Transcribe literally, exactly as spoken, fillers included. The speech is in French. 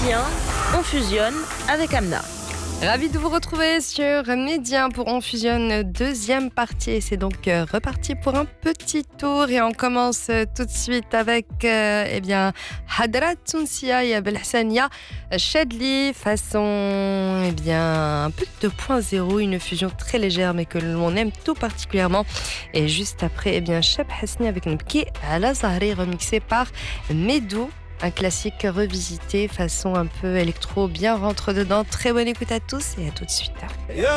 Médien, on fusionne avec Amna. Ravi de vous retrouver sur Médien pour On Fusionne, deuxième partie. Et c'est donc reparti pour un petit tour. Et on commence tout de suite avec euh, eh bien, Hadrat Tounsia et Belhassania Chadli, façon eh bien, un peu deux point zéro, une fusion très légère mais que l'on aime tout particulièrement. Et juste après, eh bien, Cheb Hasni avec Nbki Ala Zahri, remixé par Medou. Un classique revisité façon un peu électro, bien rentre dedans. Très bonne écoute à tous et à tout de suite.